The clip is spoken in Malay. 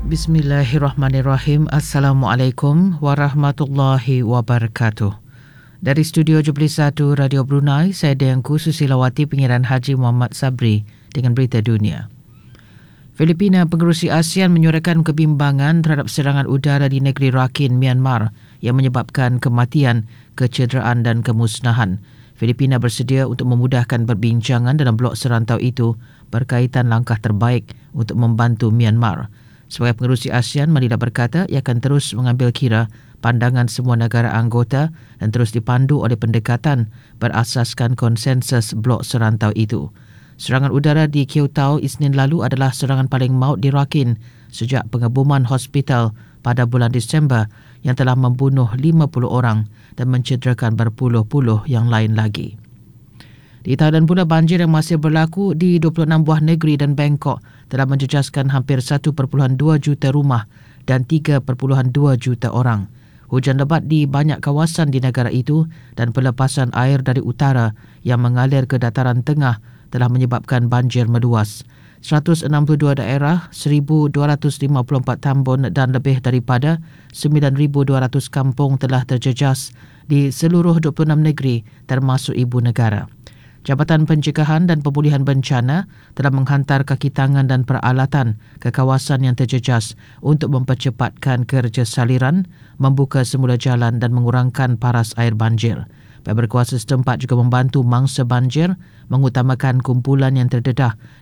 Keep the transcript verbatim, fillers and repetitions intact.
Bismillahirrahmanirrahim. Assalamualaikum warahmatullahi wabarakatuh. Dari studio Jubilee satu Radio Brunei, saya Dayangku Susilawati, Pengiran Haji Muhammad Sabri dengan berita dunia. Filipina, pengerusi ASEAN menyuarakan kebimbangan terhadap serangan udara di negeri Rakhine, Myanmar yang menyebabkan kematian, kecederaan dan kemusnahan. Filipina bersedia untuk memudahkan perbincangan dalam blok serantau itu berkaitan langkah terbaik untuk membantu Myanmar. Sebagai pengerusi ASEAN, Manila berkata ia akan terus mengambil kira pandangan semua negara anggota dan terus dipandu oleh pendekatan berasaskan konsensus blok serantau itu. Serangan udara di Kyoto Isnin lalu adalah serangan paling maut di Rakhine sejak pengeboman hospital pada bulan Disember yang telah membunuh lima puluh orang dan mencederakan berpuluh-puluh yang lain lagi. Di Thailand pula, banjir yang masih berlaku di dua puluh enam buah negeri dan Bangkok telah menjejaskan hampir satu perpuluhan dua juta rumah dan tiga perpuluhan dua juta orang. Hujan lebat di banyak kawasan di negara itu dan pelepasan air dari utara yang mengalir ke dataran tengah telah menyebabkan banjir meluas. seratus enam puluh dua daerah, seribu dua ratus lima puluh empat tambun dan lebih daripada sembilan ribu dua ratus kampung telah terjejas di seluruh dua puluh enam negeri termasuk ibu negara. Jabatan Pencegahan dan Pemulihan Bencana telah menghantar kaki tangan dan peralatan ke kawasan yang terjejas untuk mempercepatkan kerja saliran, membuka semula jalan dan mengurangkan paras air banjir. Pihak berkuasa setempat juga membantu mangsa banjir mengutamakan kumpulan yang terdedah